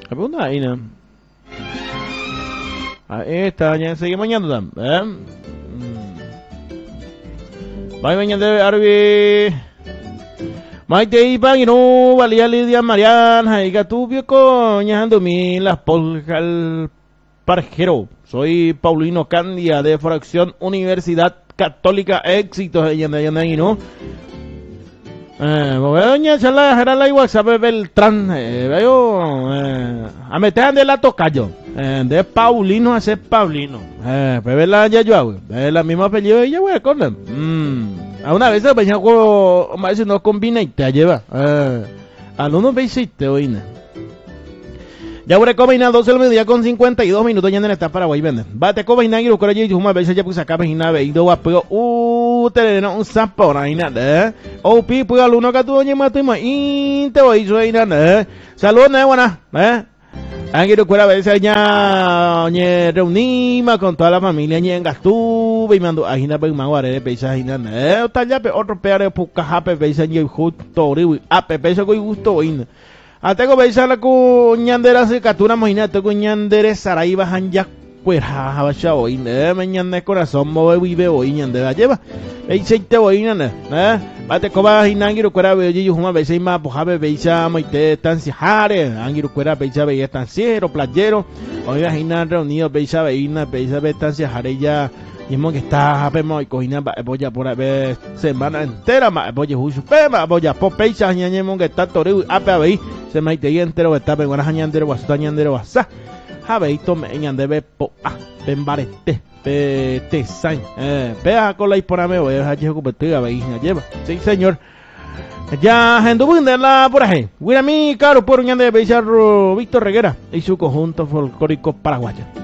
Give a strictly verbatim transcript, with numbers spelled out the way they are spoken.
Apunta ahí, ¿no? Ahí está, ya seguimos mañana, ¿eh? Bye, mañana, Arby. Maite y Paguino, Valía Lidia Mariana, y Gatubio, coñando mi las poljas al parjero. Soy Paulino Candia de Fracción Universidad Católica Éxitos de Yandayandaino. Eh, doña Chala, Gerala y WhatsApp Beltrán, eh, veo, eh, a meter de la tocayo, eh, de Paulino a ser Paulino, eh, bebe la Yayua, es la misma apellido de ella, güey, con él. Mm, a una vez se venía con, más si no combina y te lleva, eh, al uno veisiste, oína. Ya voy a combinar doce del mediodía con cincuenta y dos minutos ya en el estado Paraguay, vende. Bate combinar y lo que yo una vez ya puse acá página veinte va pero uh tereno un sapor ahí nada. O pi pues al uno que tú oye mato y te voy a ir nada. Saludos, ne buena, eh. Aquí lo que a veces ya ñe reunimos con toda la familia ñe en Gastú y mando agina pe manguare de peisa agina eh tal ya pe otro peare puca jape peisa ñe justo ri a pe peisa coi gusto oína. Atego beisa la ku ñandera se catura imagínate ku ñandere sarai bajan ya cuera habasha hoy ne mañana corazón mo vive hoy ñandera lleva beisa te hoy nana eh bate ko ba hinangiru cuera be yu huma beisa ma pojabe beisa moite estancia jare angiru cuera beisa be estanciero playero hoy hinan reunido beisa beina beisa be estancia jare ya mismo que está pemo y cojina voy a por ver semana entera ma voy a juicio pema voy a por peisa ñañemo que está toreu ape ahí se me te entero que está pegona ñandero wasta ñandero wasa jabeito me ñandebe po ah pembarete pe te sain eh pea con la iporame voy a hacer competir ahí lleva sí señor ya gente la por ahí mira mi caro por ñande beisa Víctor Reguera y su conjunto folclórico paraguayo.